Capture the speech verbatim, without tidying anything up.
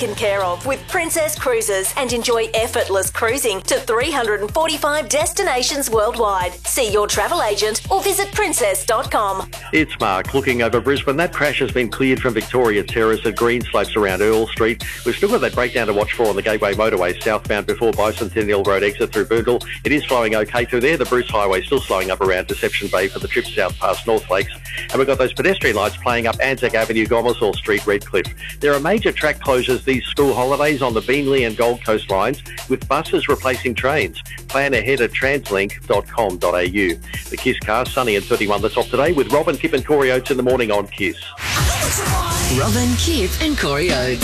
taken care of with Princess Cruises and enjoy effortless cruising to three hundred forty-five destinations worldwide. See your travel agent or visit princess dot com. It's Mark looking over Brisbane. That crash has been cleared from Victoria Terrace at Green Slopes around Earl Street. We've still got that breakdown to watch for on the Gateway Motorway southbound before Bicentennial Road exit through Boondall. It is flowing okay through there. The Bruce Highway still slowing up around Deception Bay for the trip south past North Lakes. And we've got those pedestrian lights playing up Anzac Avenue, Gomersall Street, Redcliffe. There are major track closures these school holidays on the Beenleigh and Gold Coast lines, with buses replacing trains. Plan ahead at translink dot com dot a u. The Kiss car, sunny and thirty-one. That's off today with Robin, Kip and Corey Oates in the morning on Kiss. Robin, Kip and Corey Oates.